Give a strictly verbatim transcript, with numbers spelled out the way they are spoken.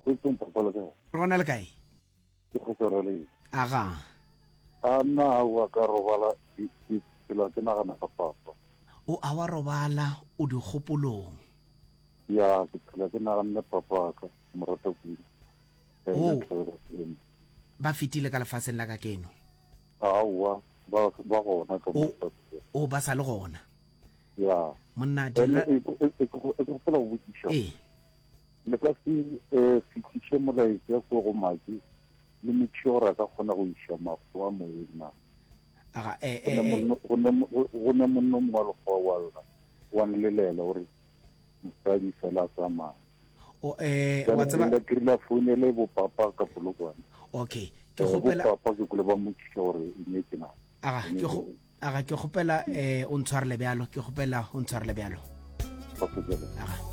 Ke tsong papa le ka. re gona le kae Ke go tsara le. aga A na wa ka robala ke tsela ke nagana ka papa. o a wa robala o di gopolong Ya ke tsela ke nagana papa ka morata ku. Oh. ba fetile ka lefatsheng la ka keno Awa ba ba gona ka o morata. o ba sa le gona Ya. monna Ene dira e e e go fela o botšiša. eh Le ka se eh fitlhiše molaetša ko go maki le metšhora ka kgona go iša mago a moena. aga eh Go ne eh monno- go ne mo- go ne monno mongwe le go wa lla wa nlelela gore mosadi fela a tsamaya. o eh Ka wa ne tseba le kry-ile founele bopapa ka polokwane. okay ke Eh, gopela bopapa ke kole ba motšiša gore e nyetse na. aga ke go aga ke gopela eh o ntshwarele bjalo ke gopela o ntshwarele bjalo Ba se jalo. aga